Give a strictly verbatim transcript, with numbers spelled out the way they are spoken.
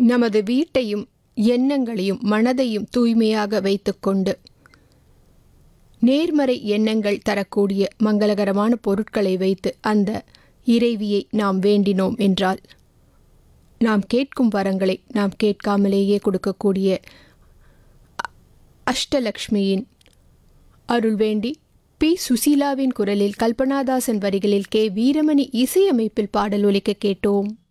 நமது வீட்டையும் எண்ணங்களையும் மனதையும் தூய்மையாக வைத்துக்கொண்டு நேர்மறை எண்ணங்கள் தரக்கூடிய மங்களகரமான பொருட்களை வைத்து அந்த இறைவியை நாம் வேண்டினோம் என்றால் நாம் கேட்கும் வரங்களை நாம் கேட்காமலேயே கொடுக்கக்கூடிய அஷ்டலக்ஷ்மியின் அருள் வேண்டி பி சுசீலாவின் குரலில் கல்பனாதாசன் வரிகளில் கே வீரமணி இசையமைப்பில் பாடல் ஒலிக்க கேட்டோம்.